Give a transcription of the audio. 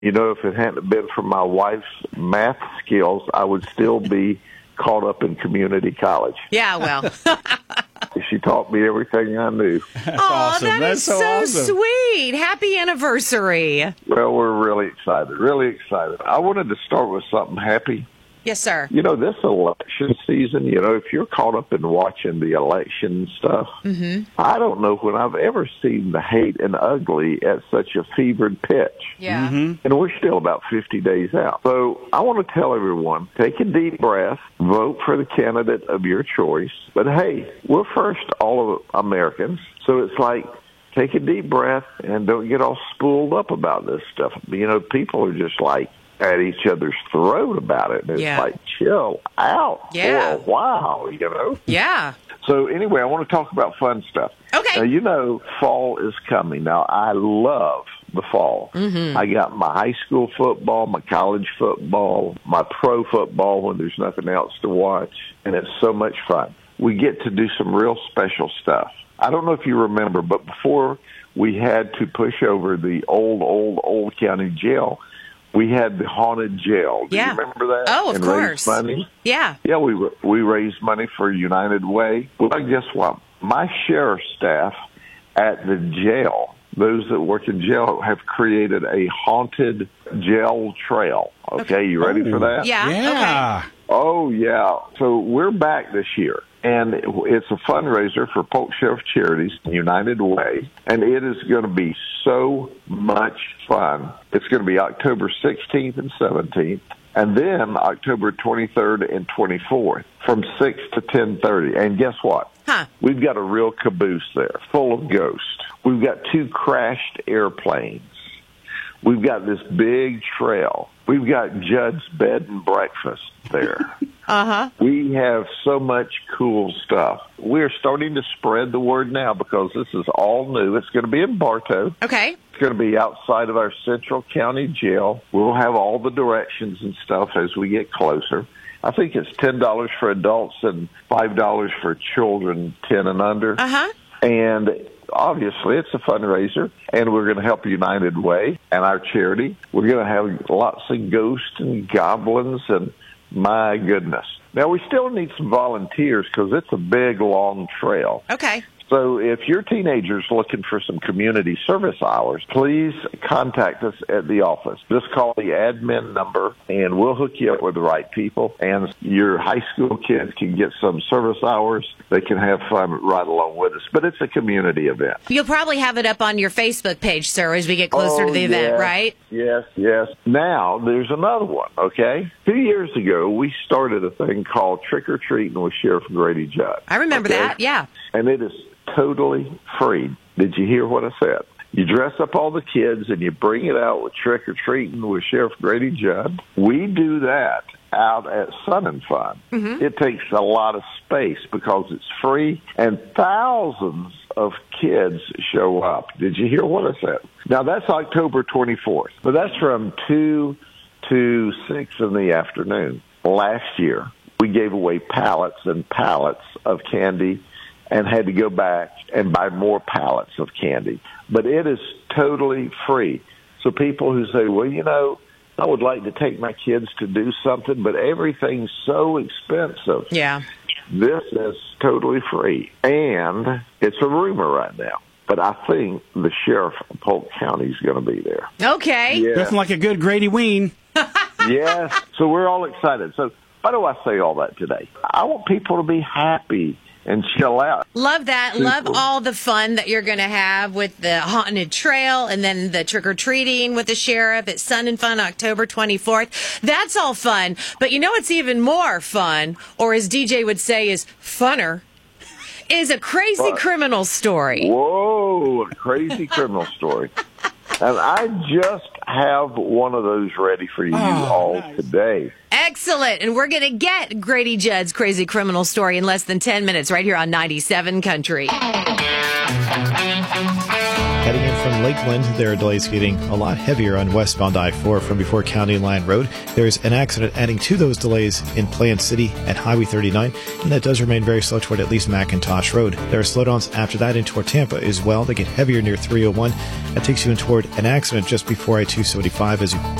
You know, if it hadn't been for my wife's math skills, I would still be caught up in community college. Yeah, well. She taught me everything I knew. That's awesome. That is so awesome. sweet. Happy anniversary. Well, we're really excited, really excited. I wanted to start with something happy. Yes, sir. You know, this election season, you know, if you're caught up in watching the election stuff, I don't know when I've ever seen the hate and ugly at such a fevered pitch. Yeah. And we're still about 50 days out. So I want to tell everyone, take a deep breath, vote for the candidate of your choice. But hey, we're first all of Americans. So it's like, take a deep breath and don't get all spooled up about this stuff. You know, people are just like, at each other's throat about it. And it's like, chill out. Yeah. For a while, you know? Yeah. So anyway, I want to talk about fun stuff. Okay. Now, you know, fall is coming. Now, I love the fall. I got my high school football, my college football, my pro football when there's nothing else to watch, and it's so much fun. We get to do some real special stuff. I don't know if you remember, but before we had to push over the old county jail, we had the haunted jail. Do you remember that? Oh, of and course. Raised money? Yeah. Yeah, we raised money for United Way. Well, guess what? My sheriff's staff at the jail, those that work in jail, have created a haunted jail trail. Okay, you ready for that? Yeah. Yeah. Okay. Oh, yeah. So we're back this year. And it's a fundraiser for Polk Sheriff Charities, United Way, and it is going to be so much fun. It's going to be October 16th and 17th, and then October 23rd and 24th from 6 to 10:30. And guess what? We've got a real caboose there, full of ghosts. We've got 2 crashed airplanes. We've got this big trail. We've got Judd's bed and breakfast there. We have so much cool stuff. We're starting to spread the word now because this is all new. It's going to be in Bartow. Okay. It's going to be outside of our Central County Jail. We'll have all the directions and stuff as we get closer. I think it's $10 for adults and $5 for children 10 and under. And obviously, it's a fundraiser, and we're going to help United Way and our charity. We're going to have lots of ghosts and goblins, and my goodness. Now, we still need some volunteers because it's a big, long trail. Okay. So if your teenager's looking for some community service hours, please contact us at the office. Just call the admin number, and we'll hook you up with the right people. And your high school kids can get some service hours. They can have fun right along with us. But it's a community event. You'll probably have it up on your Facebook page, sir, as we get closer to the event, right? Yes, yes. Now, there's another one, okay? 2 years ago, we started a thing called Trick or Treating with Sheriff Grady Judd. I remember that, yeah. And it is totally free. Did you hear what I said? You dress up all the kids and you bring it out with Trick or Treating with Sheriff Grady Judd. We do that out at Sun and Fun. It takes a lot of space because it's free, and thousands of kids show up. Did you hear what I said? Now, that's October 24th, but that's from 2 to 6 in the afternoon. Last year, we gave away pallets and pallets of candy and had to go back and buy more pallets of candy. But it is totally free. So people who say, well, you know, I would like to take my kids to do something, but everything's so expensive. Yeah. This is totally free. And it's a rumor right now, but I think the sheriff of Polk County is going to be there. Okay. Yeah. Nothing like a good Grady Ween. Yes. So we're all excited. So why do I say all that today? I want people to be happy and chill out. Love that. Love all the fun that you're going to have with the haunted trail and then the trick-or-treating with the sheriff at Sun and Fun October 24th. That's all fun. But you know what's even more fun, or as DJ would say is funner, is a crazy criminal story. Whoa, a crazy criminal story. And I just have one of those ready for you all today. Excellent. And we're going to get Grady Judd's crazy criminal story in less than 10 minutes right here on 97 Country. Heading in from Lakeland, there are delays getting a lot heavier on westbound I-4 from before County Line Road. There's an accident adding to those delays in Plant City at Highway 39, and that does remain very slow toward at least McIntosh Road. There are slowdowns after that in toward Tampa as well. They get heavier near 301. That takes you in toward an accident just before I-275 as you